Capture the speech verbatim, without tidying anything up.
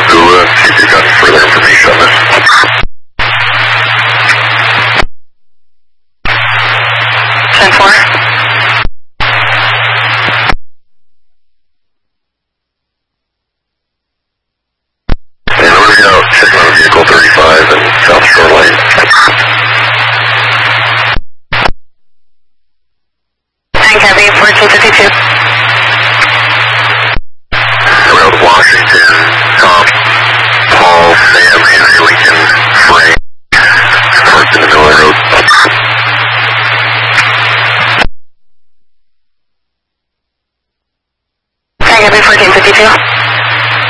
Zula, see if you've got further information on this. ten four. And ordering out, checking on vehicle thirty-five and South Shore Lane. nine copy, fourteen fifty-two. Around Washington, Tom, Paul, Sam, Henry, Lincoln, Frank, parked in the middle of the road. nine copy, fourteen fifty-two.